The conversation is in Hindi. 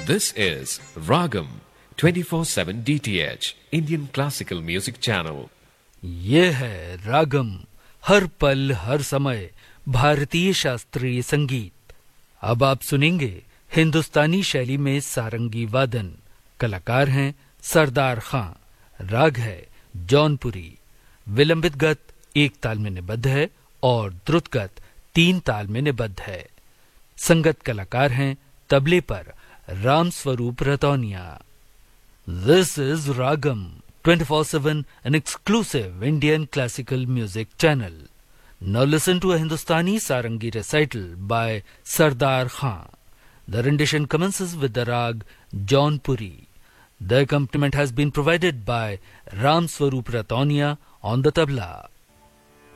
This is Ragam 24/7 DTH Indian Classical Music Channel. ये है रागम, हर पल हर समय भारतीय शास्त्रीय संगीत। अब आप सुनेंगे हिंदुस्तानी शैली में सारंगी वादन। कलाकार हैं सरदार खां। राग है जौनपुरी। विलंबित गत एक ताल में निबद्ध है और द्रुत गत 3 ताल में निबद्ध है। संगत कलाकार हैं तबले पर Ram Swaroop रतौनिया। This is Ragam 24/7, an exclusive Indian classical music channel. Now listen to a Hindustani Sarangi recital by Sardar Khan. The rendition commences with the rag Jaunpuri. The accompaniment has been provided by Ram Swarup Ratonia on the tabla.